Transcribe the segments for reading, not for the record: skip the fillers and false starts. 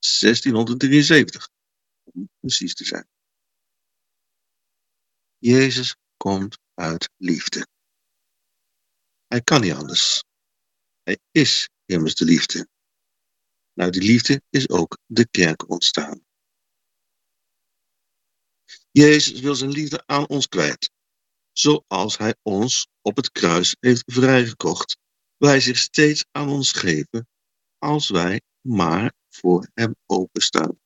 1673, om precies te zijn. Jezus komt uit liefde. Hij kan niet anders. Hij is immers de liefde. Nou, die liefde is ook de kerk ontstaan. Jezus wil zijn liefde aan ons kwijt, zoals hij ons op het kruis heeft vrijgekocht. Wil hij zich steeds aan ons geven, als wij maar voor hem openstaan.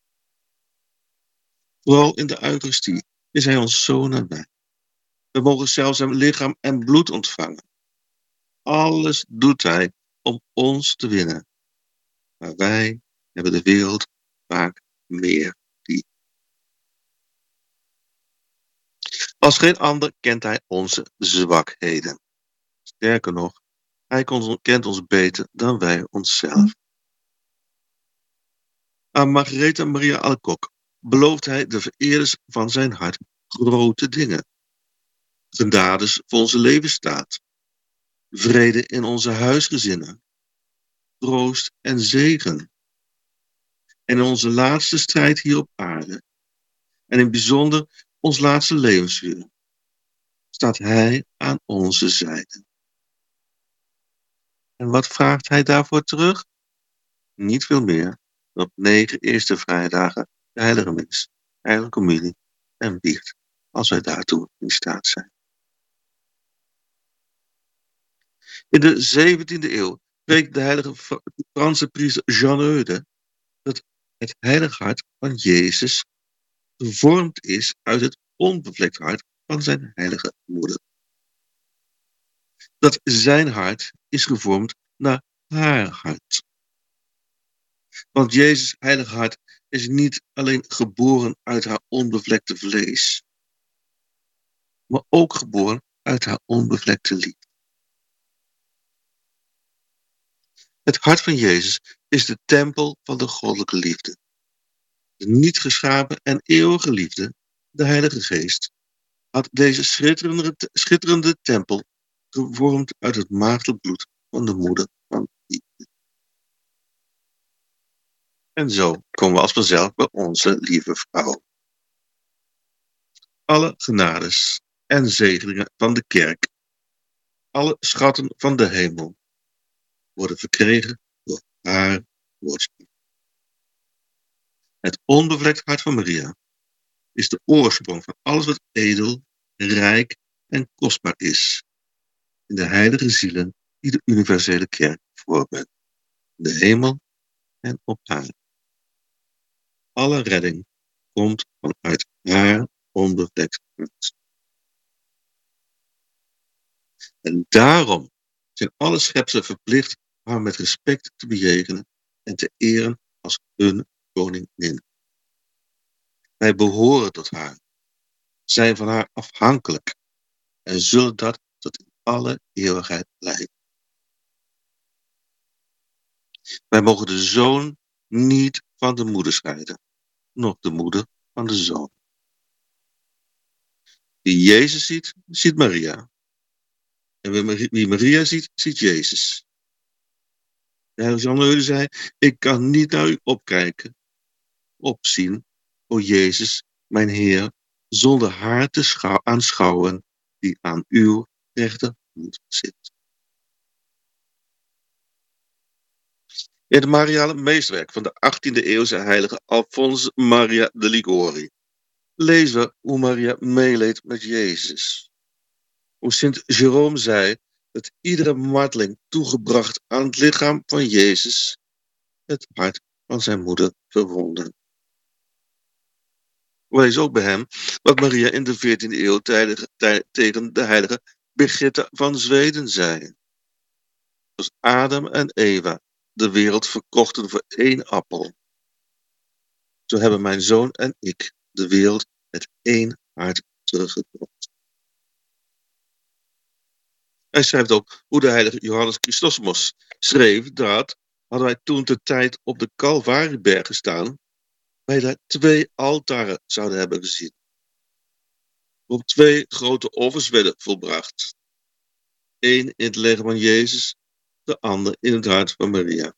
Vooral in de Eucharistie is hij ons zo nabij. We mogen zelfs zijn lichaam en bloed ontvangen. Alles doet hij om ons te winnen. Maar wij hebben de wereld vaak meer lief. Als geen ander kent hij onze zwakheden. Sterker nog, hij kent ons beter dan wij onszelf. Aan Margaretha Maria Alacoque belooft hij de vereerders van zijn hart grote dingen. Genades voor onze levensstaat. Vrede in onze huisgezinnen. Troost en zegen. En in onze laatste strijd hier op aarde. En in het bijzonder ons laatste levensuur. Staat hij aan onze zijde. En wat vraagt hij daarvoor terug? Niet veel meer dan op 9 eerste vrijdagen de heilige mis, heilige communie en biecht, als wij daartoe in staat zijn. In de 17e eeuw spreekt de heilige Franse priester Jean Eudes dat het heilige hart van Jezus gevormd is uit het onbevlekt hart van zijn heilige moeder. Dat zijn hart is gevormd naar haar hart. Want Jezus' heilige hart is niet alleen geboren uit haar onbevlekte vlees, maar ook geboren uit haar onbevlekte liefde. Het hart van Jezus is de tempel van de goddelijke liefde. De niet geschapen en eeuwige liefde, de Heilige Geest, had deze schitterende tempel gevormd uit het maagdelijk bloed van de moeder van liefde. En zo komen we als vanzelf bij onze lieve vrouw. Alle genades en zegeningen van de kerk, alle schatten van de hemel, worden verkregen door haar woordspel. Het onbevlekt hart van Maria is de oorsprong van alles wat edel, rijk en kostbaar is in de heilige zielen die de universele kerk vormen, in de hemel en op aarde. Alle redding komt vanuit haar onbevlekt hart. En daarom zijn alle schepselen verplicht haar met respect te bejegenen en te eren als hun koningin. Wij behoren tot haar, zijn van haar afhankelijk en zullen dat tot in alle eeuwigheid blijven. Wij mogen de zoon niet van de moeder scheiden, noch de moeder van de zoon. Wie Jezus ziet, ziet Maria. En wie Maria ziet, ziet Jezus. De heilige Jean Eudes zei, ik kan niet naar u opzien, o Jezus, mijn Heer, zonder haar te aanschouwen die aan uw rechterhand zit. In het Mariale meesterwerk van de 18e eeuwse heilige Alphonse Maria de Liguori lezen we hoe Maria meeleed met Jezus. Hoe Sint Jerome zei dat iedere marteling toegebracht aan het lichaam van Jezus het hart van zijn moeder verwondde. We lezen ook bij hem wat Maria in de 14e eeuw tegen de heilige Birgitta van Zweden zei. Als Adam en Eva de wereld verkochten voor 1 appel, zo hebben mijn zoon en ik de wereld met 1 hart teruggekocht. Hij schrijft ook hoe de heilige Johannes Chrysostomos schreef dat, hadden wij toen de tijd op de Calvarieberg gestaan, wij daar 2 altaren zouden hebben gezien. Waarop 2 grote offers werden volbracht. 1 in het lichaam van Jezus, de ander in het hart van Maria.